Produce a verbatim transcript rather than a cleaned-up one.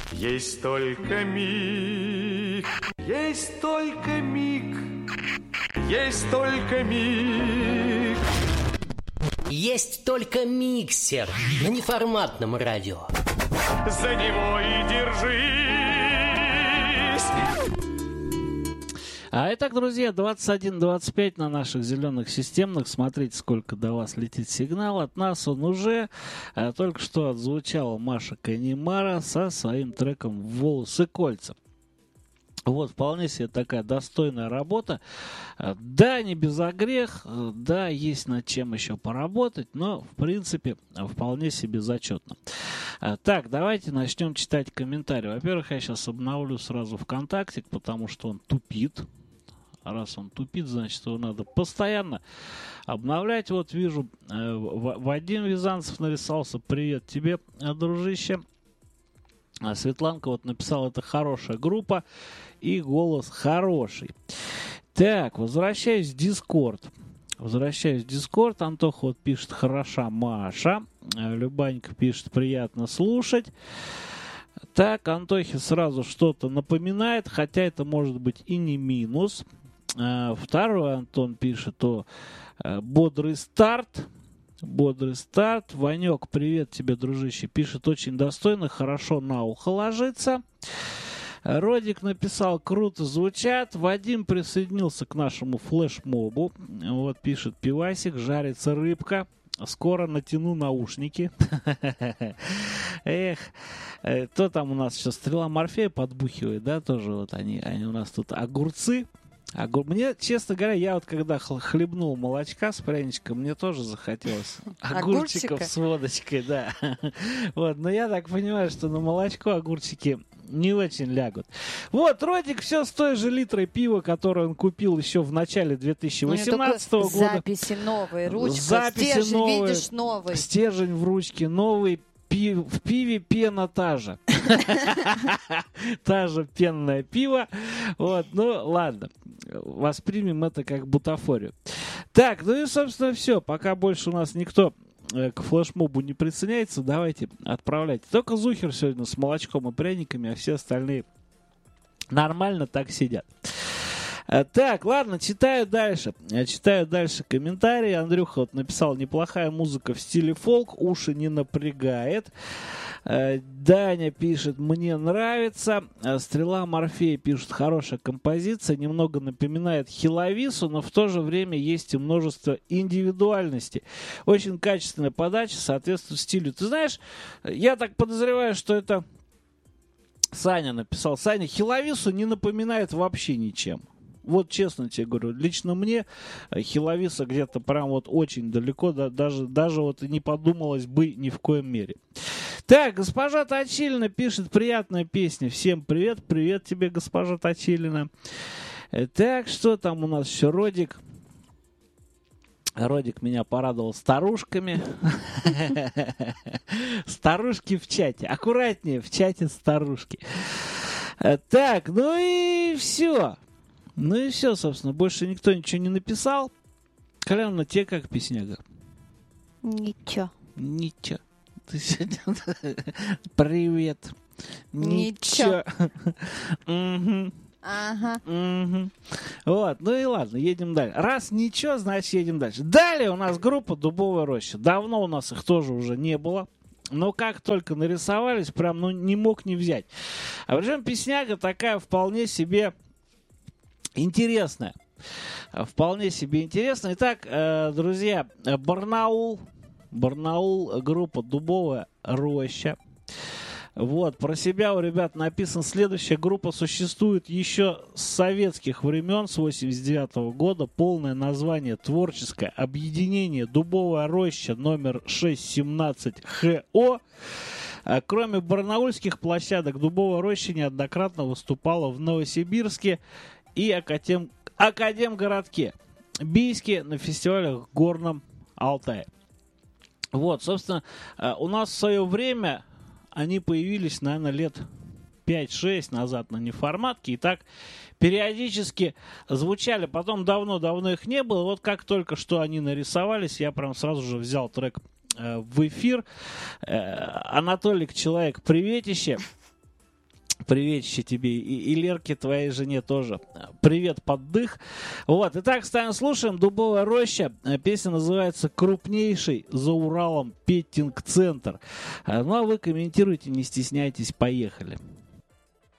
Есть только миг, есть только миг, есть только миг. Есть только миксер на неформатном радио. За него и держись. А итак, друзья, двадцать один двадцать пять на наших зеленых системных. Смотрите, сколько до вас летит сигнал. От нас он уже а, только что отзвучала Маша Канемара со своим треком «Волосы кольца». Вот, вполне себе такая достойная работа. Да, не без огрех, да, есть над чем еще поработать, но, в принципе, вполне себе зачетно. Так, давайте начнем читать комментарии. Во-первых, я сейчас обновлю сразу ВКонтактик, потому что он тупит. Раз он тупит, значит, его надо постоянно обновлять. Вот вижу, Вадим Вязанцев нарисовался. Привет тебе, дружище. А Светланка вот написала, это хорошая группа и голос хороший. Так, возвращаюсь в Дискорд. Возвращаюсь в Дискорд. Антоха вот пишет, хороша Маша. Любанька пишет, приятно слушать. Так, Антохе сразу что-то напоминает, хотя это может быть и не минус. Второй Антон пишет, о, бодрый старт. Бодрый старт. Ванек, привет тебе, дружище. Пишет, очень достойно, хорошо на ухо ложится. Родик написал, круто звучат. Вадим присоединился к нашему флешмобу. Вот пишет, пивасик, жарится рыбка. Скоро натяну наушники. Эх, кто там у нас сейчас? Стрела Морфея подбухивает, да, тоже вот они, они у нас тут огурцы. Огур... Мне, честно говоря, я вот когда хлебнул молочка с пряничком, мне тоже захотелось огурчиков Огурчика? С водочкой, да. Вот, но я так понимаю, что на молочко огурчики не очень лягут. Вот, Родик все с той же литрой пива, которое он купил еще в начале две тысячи восемнадцатого года. Записи новые, ручка, записи стержень, новые, видишь, новый. Стержень в ручке, новый. Пив, в пиве пена та же. Та же пенное пиво. Вот, ну ладно. Воспримем это как бутафорию. Так, ну и, собственно, все. Пока больше у нас никто к флешмобу не присоединяется, давайте отправляйте. Только Зухер сегодня с молочком и пряниками, а все остальные нормально так сидят. Так, ладно, читаю дальше. Читаю дальше комментарии. Андрюха вот написал, неплохая музыка в стиле фолк, уши не напрягает. Даня пишет, мне нравится. Стрела Морфея пишет, хорошая композиция, немного напоминает Хиловису, но в то же время есть и множество индивидуальности. Очень качественная подача, соответствует стилю. Ты знаешь, я так подозреваю, что это Саня написал. Саня, Хиловису не напоминает вообще ничем. Вот честно тебе говорю, лично мне Хиловиса где-то прям вот очень далеко, да, даже, даже вот и не подумалось бы ни в коем мере. Так, госпожа Точилина пишет, приятная песня. Всем привет, привет тебе, госпожа Точилина. Так, что там у нас еще, Родик? Родик меня порадовал старушками. Старушки в чате. Аккуратнее, в чате старушки. Так, ну и все. Ну и все, собственно. Больше никто ничего не написал. Колян, на тебе как песняга? Ничего. Ничего. Ты сегодня... Привет. Ничего. Угу. Ага. Угу. Вот, ну и ладно, едем дальше. Раз ничего, значит едем дальше. Далее у нас группа «Дубовая роща». Давно у нас их тоже уже не было. Но как только нарисовались, прям ну, не мог не взять. А причем песняга такая вполне себе интересная. Вполне себе интересная. Итак, э, друзья, Барнаул. Барнаул, группа «Дубовая роща». Вот, про себя у ребят написано, следующая группа существует еще с советских времен, с восемьдесят девятого года. Полное название: творческое объединение «Дубовая роща» номер шестьсот семнадцать ХО. Кроме барнаульских площадок, «Дубовая роща» неоднократно выступала в Новосибирске и Академ... Академгородке, Бийске, на фестивалях в Горном Алтае. Вот, собственно, у нас в свое время они появились, наверное, лет пять-шесть назад на неформатке, и так периодически звучали. Потом давно-давно их не было. Вот как только что они нарисовались, я прям сразу же взял трек э, в эфир. Э, Анатолик, человек, приветище. Приветище тебе. И, и Лерке, твоей жене тоже. Привет, поддых. Вот. Итак, ставим, слушаем. Дубовая роща. Песня называется «Крупнейший за Уралом петтинг-центр». Ну, а вы комментируйте, не стесняйтесь. Поехали.